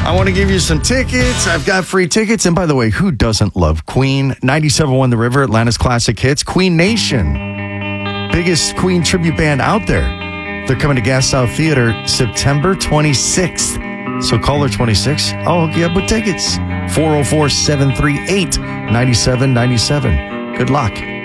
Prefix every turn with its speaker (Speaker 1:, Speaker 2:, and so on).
Speaker 1: I want to give you some tickets. I've got free tickets. And by the way, who doesn't love Queen? 97.1 The River, Atlanta's classic hits. Queen Nation, biggest Queen tribute band out there. They're coming to Gas South Theater September 26th. So caller 26, I'll hook you up with tickets. 404-738-9797. Good luck.